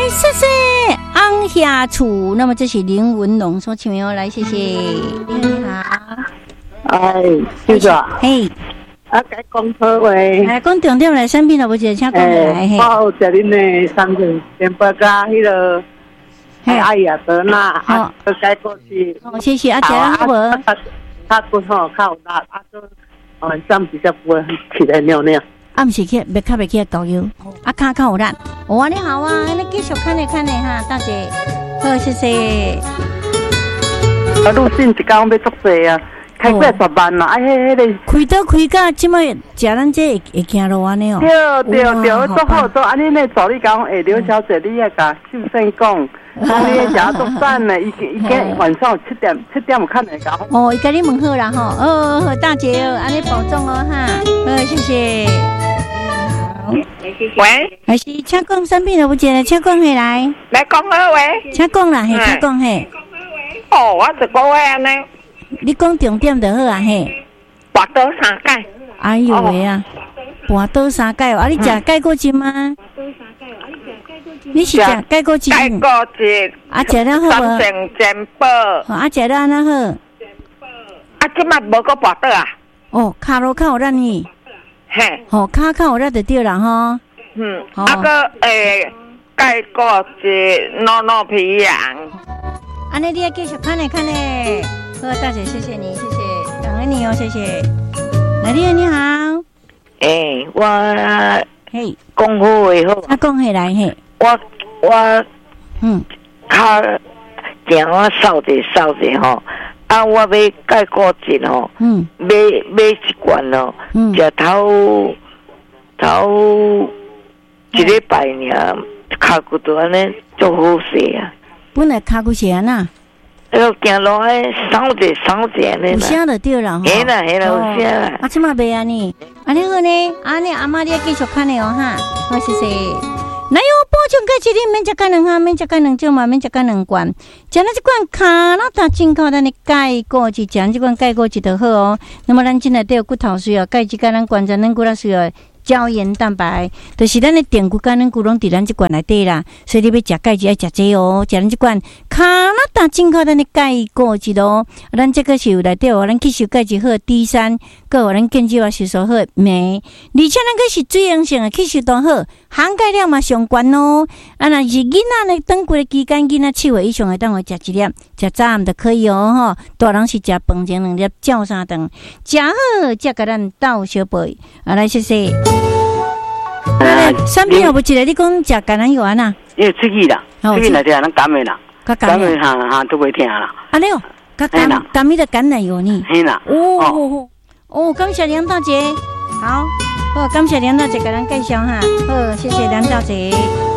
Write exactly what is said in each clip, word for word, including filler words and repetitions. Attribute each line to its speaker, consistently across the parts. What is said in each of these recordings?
Speaker 1: 谢谢昂下楚。那么这是林文龙所请哦，来谢谢。你好，
Speaker 2: 哎，记者，
Speaker 1: 嘿，
Speaker 2: 啊，该讲好话。
Speaker 1: 来讲重点来产品了，不记得请讲来。
Speaker 2: 我有食恁的三份煎包加迄个哎呀德纳，啊，都该过去。
Speaker 1: 好，谢谢啊，食了好无？
Speaker 2: 他骨头较有力，啊，都晚上比较不会起来尿尿。
Speaker 1: 啊，不是去，别卡别去搞油，啊，卡卡有力。哇，你好啊，你继续看嘞看嘞哈，大姐，好，谢谢。
Speaker 2: 啊，陆信一讲要作济啊，开几十万啦，啊，迄迄个
Speaker 1: 开刀开到即摆，食咱这会会行路安尼哦。
Speaker 2: 对对对，做好做，安尼呢，助理讲，诶，刘小姐，你也甲秀生讲。你也食足饭呢，已经已经晚上七点七点有看来讲。
Speaker 1: 哦，伊甲你问好啦吼，哦，好大姐哦，安尼保重哦哈，好，谢谢。
Speaker 3: 喂，
Speaker 1: 还是请讲产品了不记得，请讲下来。
Speaker 3: 来讲好喂，
Speaker 1: 请讲啦，嘿，请讲嘿。
Speaker 3: 哦，我一个月安尼。
Speaker 1: 你讲重点就好啊嘿。
Speaker 3: 跋倒三届。
Speaker 1: 哎呦喂啊，跋倒三届哦，啊你食钙骨精吗？你是食钙骨精？
Speaker 3: 钙骨精。
Speaker 1: 啊，食了好无？
Speaker 3: 三成煎包。
Speaker 1: 啊，食了安那好？
Speaker 3: 啊，即摆无个跋倒啊？
Speaker 1: 哦，骹路较有力呢。
Speaker 3: 嘿。
Speaker 1: 吼，骹较有力就对啦吼。
Speaker 3: 嗯。啊个诶，钙骨精糯糯皮羊。
Speaker 1: 安尼你要继续看嘞看嘞。好，大姐，谢谢你，谢谢，感恩你哦，谢谢。来，你好，你好。
Speaker 3: 诶，我
Speaker 1: 嘿，
Speaker 3: 讲好话好。
Speaker 1: 啊，讲起来嘿。
Speaker 3: 我我
Speaker 1: 嗯，
Speaker 3: 较行我扫者扫者吼，啊，我要钙骨精吼，
Speaker 1: 嗯，
Speaker 3: 买买一罐咯，
Speaker 1: 嗯，
Speaker 3: 食头头一礼拜尔，骹骨都安尼足好势啊。
Speaker 1: 本来骹骨是安那，
Speaker 3: 哎呦，行路哎，扫者扫者安尼啦。
Speaker 1: 有声就对啦吼。
Speaker 3: 嘿啦嘿啦，有声啦。
Speaker 1: 啊，即马袂安尼，安尼好呢，安尼阿妈你要继续看的哦哈，好谢谢。来哟，补充钙质，你免食干两哈，免食干两种嘛，免食干两罐。食咱这罐卡拉达进口咱的钙骨质，食咱这罐钙骨质就好哦。那么咱今内底有骨头需要钙质，甲咱关节咱骨头需要胶原蛋白，就是咱的电骨甲咱骨拢伫咱这罐内底啦。所以你要食钙质要食这哦，食咱这罐卡拉达进口咱的钙骨质哦。咱这个是有内底哦，咱吸收钙质好 D 三，佮有咱建基化吸收好镁，而且咱个是水溶性的吸收都好。含钙量嘛上悬哦，啊，若是囡仔呢，长几个期间，囡仔七岁以上会当会食一粒，食早暗就可以哦吼。大人是食饭前两粒，照三顿，食好才甲咱斗小杯。啊，来谢谢。啊，产品有无一个？你讲食橄榄油啊呐？
Speaker 2: 因为出去啦，出去内底咱感冒啦，感冒哈哈都袂听啦。
Speaker 1: 啊，你哦，甲感感冒的橄榄油呢？
Speaker 2: 嘿啦。
Speaker 1: 哦哦哦，感谢梁大姐，好。好，感谢梁大姐给咱介绍哈。好，谢谢梁大姐。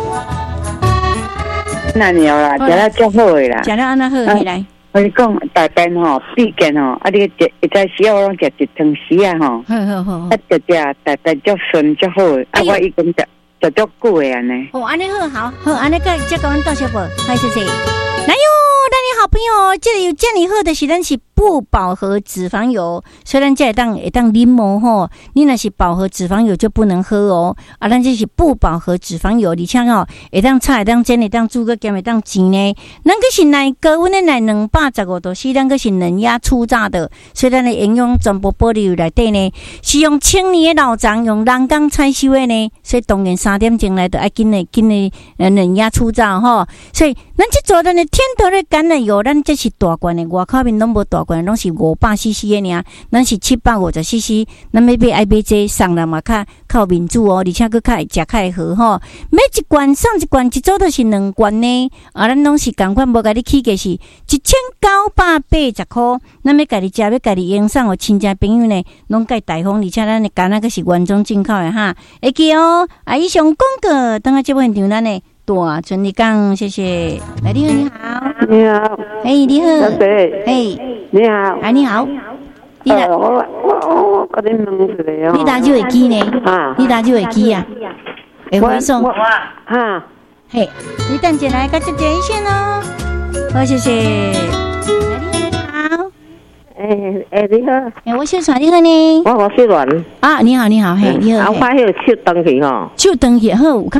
Speaker 2: 那鸟啦，食了足好诶啦。
Speaker 1: 食了安那好，起来。
Speaker 2: 我是讲大便吼，闭见吼，啊，你食会在时候拢食一汤匙啊吼。
Speaker 1: 好好好。
Speaker 2: 啊，食食大便足顺足好诶，啊，我已经食食足久诶安尼。
Speaker 1: 哦，安尼好，好，好，安尼个再甲阮倒小宝，好，谢谢。来哟，咱的好朋友，这里有这里好的是咱是不饱和脂肪油，虽然这会当会当啉无吼，你若是饱和脂肪油就不能喝哦。啊，咱这是不饱和脂肪油，而且吼会当炒会当煎会当煮个咸会当煎呢。咱个是奶高温的奶两百十五度 C， 咱个是冷压初榨的，所以咱的营养全部保留内底呢，是用千年的老长用人工采收的呢，所以当然三点钟来就爱紧的紧的呃冷压初榨吼，所以咱这做咱的天头的橄榄油，咱这是大罐的，外口面拢无大罐，拢是五百 C C 的尔，咱是七百五十 C C， 咱要买爱买这送人嘛较靠民主哦，而且佫较会食较会好吼。买一罐送一罐，一组都是两罐呢，啊，咱拢是共款，无甲你起价是一千九百八十块，咱要家己食，要家己用送，互亲戚朋友呢，拢介大方，而且咱的橄榄佫是原装进口的哈，会记哦。啊，以上广告，等下节目现场咱呢。大春你讲，谢谢。来，你好，你好，
Speaker 2: 你好，
Speaker 1: 嘿，你好，
Speaker 2: 小姐，
Speaker 1: 嘿，
Speaker 2: 你好，
Speaker 1: 哎，你好，你哪？
Speaker 2: 我我我我跟你问一个哦，
Speaker 1: 你哪就会记呢？
Speaker 2: 啊，
Speaker 1: 你哪就会记啊？会回送
Speaker 2: 啊，
Speaker 1: 嘿，你等下来，个接接一线哦。好，谢谢。来，你好，
Speaker 2: 哎哎，你好，
Speaker 1: 哎，我小传你好呢。
Speaker 2: 我我小传
Speaker 1: 啊，你好，你好，嘿，你好。
Speaker 2: 我发迄个手登去吼，
Speaker 1: 手登去好，有看。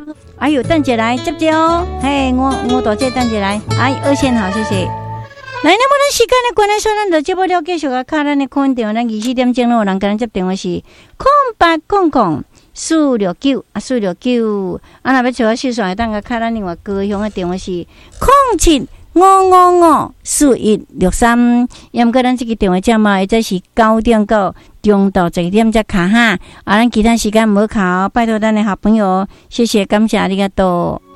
Speaker 1: 哎呦，等姐来接接哦，嘿，我我大姐等姐来，哎，二线好，谢谢。来，那么咱时间的关系，咱就节目了继续啊，看咱的空电话，咱二四点钟有人跟咱接电话是空八空空四六九啊，四六九啊，那要找我细算，当个看咱另外高雄的电话是空七五五五四一六三，要么咱这个电话号码，或者是九点到中到十一点才卡哈，啊，咱其他时间无卡，拜托咱的好朋友，谢谢，感谢，ありがとう。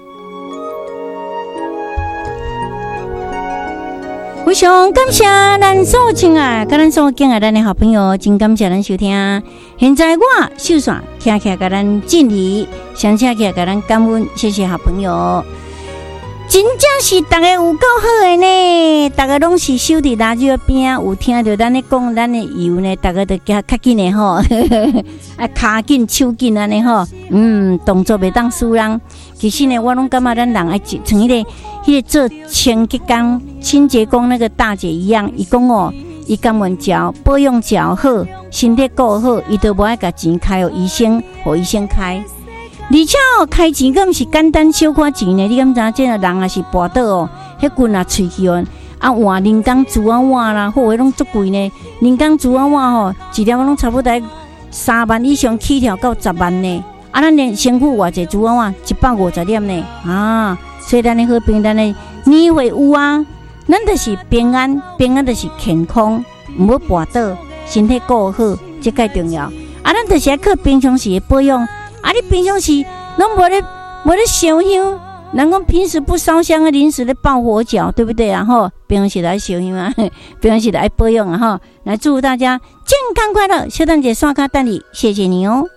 Speaker 1: 非常感谢咱所亲爱、甲咱所敬爱咱的好朋友，真感谢咱收听。现在我秀线听起来甲咱敬礼，想听起来甲咱感恩，谢谢好朋友。真正是大家有够好的呢，大家拢是守伫垃圾边，有听到咱咧讲咱的油呢，大家都加较紧的吼，啊，骹紧手紧安尼吼，嗯，动作袂当输人。其实呢，我拢感觉咱人爱像迄个。迄个做清洁工、清洁工那个大姐一样，伊讲哦，伊甘愿食保养食好，身体顾好，伊都无爱甲钱开哦，医生互医生开，而且哦，开钱更是简单小可钱呢。你敢知？这个人也是跋倒哦，迄棍啊喙去哦，啊换人工竹啊碗啦，或者拢足贵呢。人工竹啊碗吼，一粒拢差不多三万以上起跳到十万呢。啊，咱连身躯偌济竹啊碗一百五十粒呢啊！所以咱的好朋友，咱的年会有啊，咱就是平安，平安就是健康，唔好跋倒，身体顾好，这个重要。啊，咱就是要靠平常时的保养。啊，你平常时拢无咧无咧烧香，人讲平时不烧香，临时咧爆火脚，对不对啊？吼，平常时来烧香啊，平常时来保养啊，吼，来祝福大家健康快乐。小蛋姐刷卡蛋里，谢谢你哦。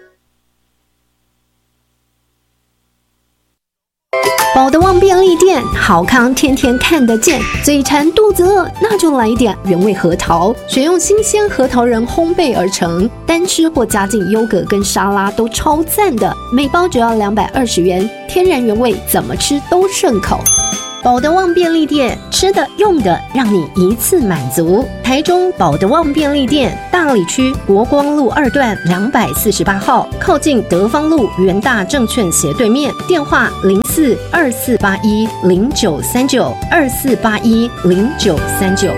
Speaker 4: 宝德旺便利店，好康天天看得见。嘴馋肚子饿，那就来一点原味核桃，选用新鲜核桃仁烘焙而成，单吃或加进优格跟沙拉都超赞的。每包只要两百二十元，天然原味，怎么吃都顺口。宝德旺便利店，吃的用的让你一次满足。台中宝德旺便利店，大里区国光路二段两百四十八号，靠近德芳路元大证券斜对面。电话零四二四八一零九三九二四八一零九三九。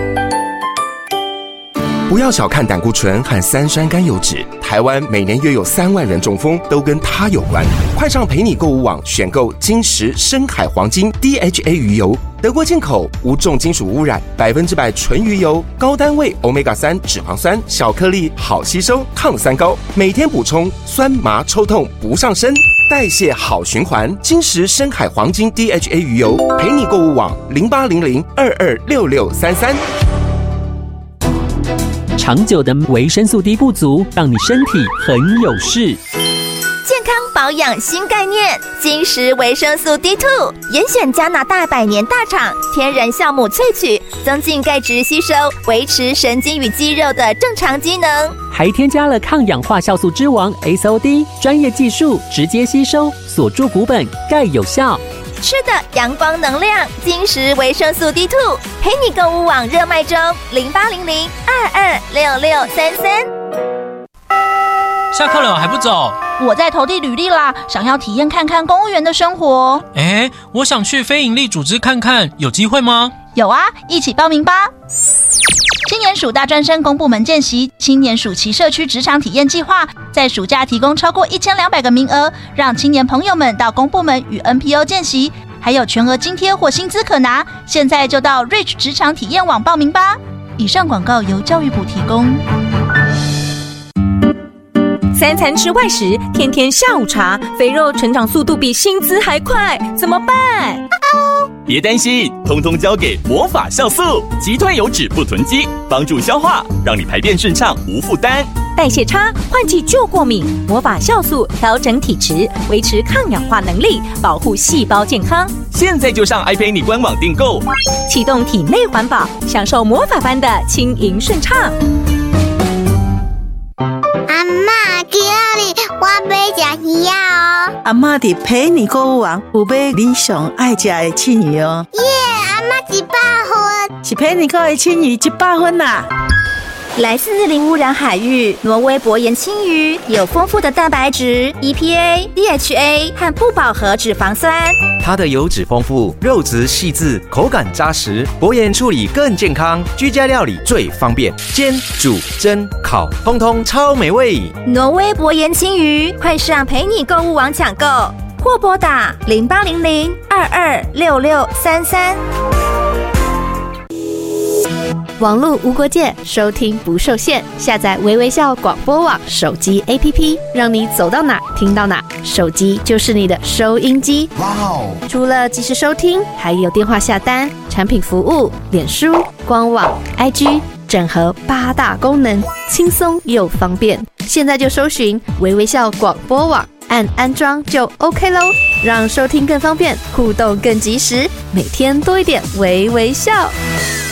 Speaker 5: 不要小看胆固醇和三酸甘油酯，台湾每年约有三万人中风，都跟它有关。快上陪你购物网选购金石深海黄金 D H A 鱼油，德国进口，无重金属污染，百分之百纯鱼油，高单位 欧米伽三 脂肪酸，小颗粒，好吸收，抗三高，每天补充，酸麻抽痛不上身，代谢好循环。金石深海黄金 D H A 鱼油，陪你购物网零八零零二二六六三三。
Speaker 6: 长久的维生素 D 不足，让你身体很有事。
Speaker 7: 健康保养新概念，金石维生素 D 二， 严选加拿大百年大厂天然酵母萃取，增进钙质吸收，维持神经与肌肉的正常机能，
Speaker 6: 还添加了抗氧化酵素之王 S O D， 专业技术直接吸收，锁住骨本，钙有效。
Speaker 7: 吃的阳光能量，金石维生素 D 二， 陪你购物网热卖中，零八零零二二六六三三。
Speaker 8: 下课了还不走？
Speaker 9: 我在投递履历啦，想要体验看看公务员的生活。
Speaker 8: 哎，我想去非营利组织看看，有机会吗？
Speaker 9: 有啊，一起报名吧！青年署大专生公部门见习，青年暑期社区职场体验计划，在暑假提供超过一千两百个名额，让青年朋友们到公部门与 N P O 见习，还有全额津贴或薪资可拿。现在就到 Rich 职场体验网报名吧。以上广告由教育部提供。
Speaker 10: 三餐吃外食，天天下午茶，肥肉成长速度比薪资还快，怎么办？
Speaker 11: 别担心，通通交给魔法酵素，击退油脂不囤积，帮助消化，让你排便顺畅无负担。
Speaker 10: 代谢差，换季就过敏，魔法酵素调整体质，维持抗氧化能力，保护细胞健康。
Speaker 11: 现在就上 i 陪你官网订购，
Speaker 10: 启动体内环保，享受魔法般的轻盈顺畅。
Speaker 12: 阿嬷，今日我要吃鱼啊！
Speaker 13: 阿嬷伫陪你购物网有买你上爱吃的青鱼哦。
Speaker 12: 耶，阿嬷一百分，
Speaker 13: 是陪你购的青鱼一百分啦！
Speaker 7: 来自零污染海域，挪威薄盐青鱼有丰富的蛋白质、E P A、D H A 和不饱和脂肪酸。
Speaker 14: 它的油脂丰富，肉质细致，口感扎实，薄盐处理更健康，居家料理最方便，煎、煮、蒸、烤，通通超美味。
Speaker 7: 挪威薄盐青鱼，快上陪你购物网抢购，或拨打零八零零二二六六三三。
Speaker 4: 网络无国界，收听不受限。下载微微笑广播网手机 A P P， 让你走到哪听到哪，手机就是你的收音机。哇哦！除了即时收听，还有电话下单、产品服务、脸书、官网、I G， 整合八大功能，轻松又方便。现在就搜寻微微笑广播网，按安装就 OK 咯，让收听更方便，互动更及时，每天多一点微微笑。